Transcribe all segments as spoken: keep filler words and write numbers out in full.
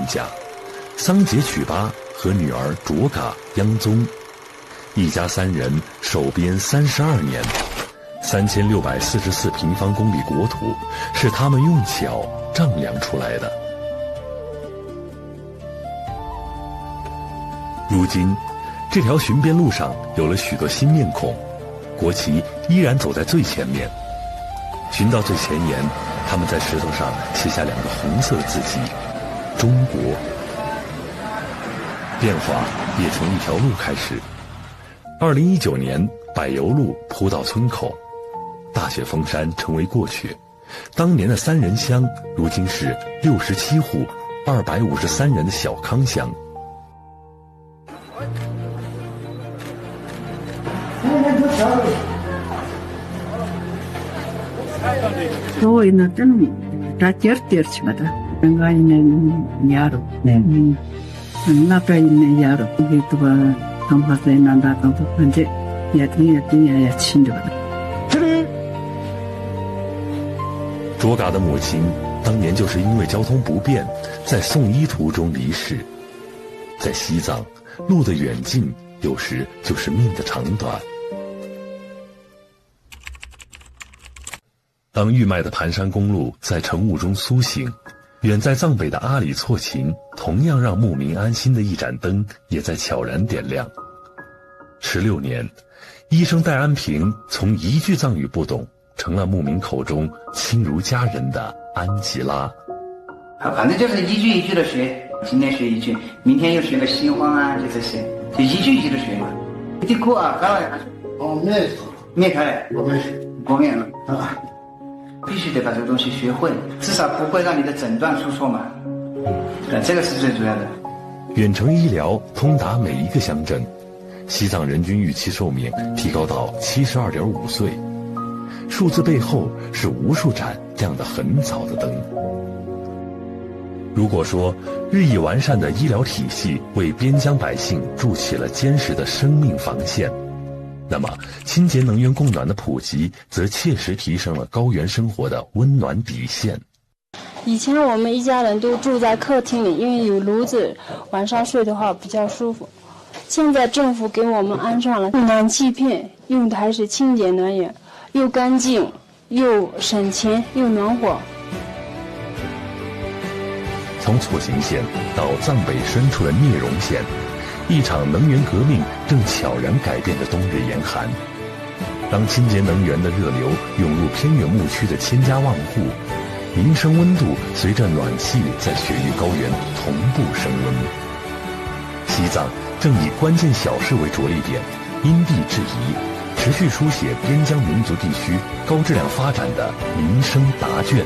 家桑杰曲巴和女儿卓嘎央宗，一家三人守边三十二年，三千六百四十四平方公里国土是他们用脚丈量出来的。如今，这条巡边路上有了许多新面孔，国旗依然走在最前面。巡到最前沿，他们在石头上写下两个红色字迹：中国。变化也从一条路开始。二零一九年，柏油路铺到村口，大雪封山成为过去。当年的三人乡，如今是六十七户、二百五十三人的小康乡。 Napa ini yaro begitu ba tempat saya nanda tempat nanti ya ini ya ini ya亲的。 卓嘎的母亲当年就是因为交通不便，在送医途中离世。在西藏，路的远近有时就是命的长短。当玉麦的盘山公路在晨雾中苏醒，远在藏北的阿里错琴，同样让牧民安心的一盏灯，也在悄然点亮。十六年，医生戴安平从一句藏语不懂，成了牧民口中亲如家人的安吉拉。 反正就是一句一句的学，今天学一句，明天又学个西方啊，就这些，就一句一句的学嘛。你哭啊，刚来哦，没没开来， 我没过面了啊。必须得把这个东西学会，至少不会让你的诊断出错嘛。对，这个是最主要的。 远程医疗通达每一个乡镇，西藏人均预期寿命提高到七十二点五岁，数字背后是无数盏亮得很早的灯。如果说日益完善的医疗体系为边疆百姓筑起了坚实的生命防线，那么清洁能源供暖的普及则切实提升了高原生活的温暖底线。 以前我们一家人都住在客厅里，因为有炉子，晚上睡的话比较舒服。现在政府给我们安上了暖气片，用的还是清洁能源，又干净又省钱又暖和。 从错琴县到藏北深处的聂荣县，一场能源革命正悄然改变着冬日严寒。当清洁能源的热流涌入偏远牧区的千家万户，民生温度随着暖气在雪域高原同步升温。西藏正以关键小事为着力点，因地制宜，持续书写边疆民族地区高质量发展的民生答卷。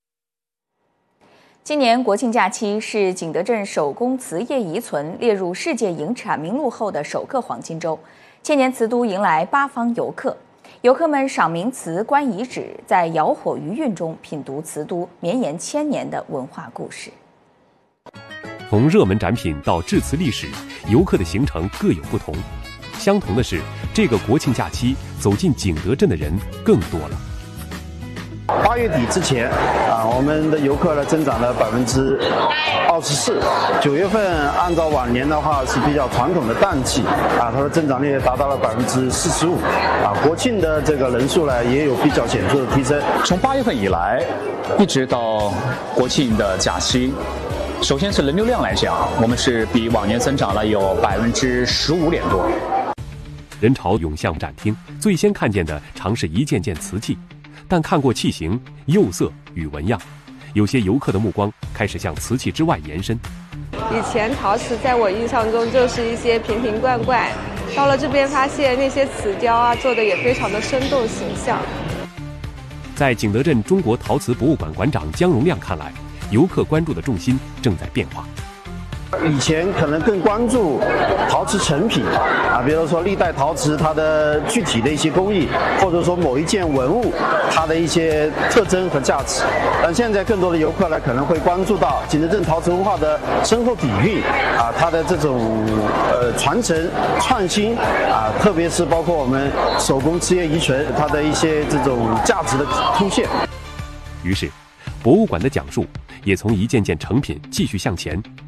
今年国庆假期是景德镇手工瓷业遗存列入世界遗产名录后的首个黄金周。千年瓷都迎来八方游客，游客们赏名瓷、观遗址，在窑火余韵中品读瓷都绵延千年的文化故事。 从热门展品到制瓷历史，游客的行程各有不同。相同的是，这个国庆假期走进景德镇的人更多了。 八月底之前啊，我们的游客呢增长了百分之二十四。九月份按照往年的话是比较传统的淡季啊，它的增长率达到了百分之四十五啊。国庆的这个人数呢也有比较显著的提升。 从八月份以来，一直到国庆的假期，首先是人流量来讲，我们是比往年增长了有百分之十五点多。 人潮涌向展厅，最先看见的常是一件件瓷器。但看过器型、釉色与纹样，有些游客的目光开始向瓷器之外延伸。 以前陶瓷在我印象中就是一些瓶瓶罐罐，到了这边发现那些瓷雕啊做的也非常的生动形象。 在景德镇中国陶瓷博物馆馆长姜荣亮看来，游客关注的重心正在变化。 以前可能更关注陶瓷成品啊，比如说历代陶瓷它的具体的一些工艺，或者说某一件文物它的一些特征和价值。但现在更多的游客呢，可能会关注到景德镇陶瓷文化的深厚底蕴啊，它的这种呃传承创新啊，特别是包括我们手工瓷业遗存它的一些这种价值的凸显。 于是，博物馆的讲述也从一件件成品继续向前，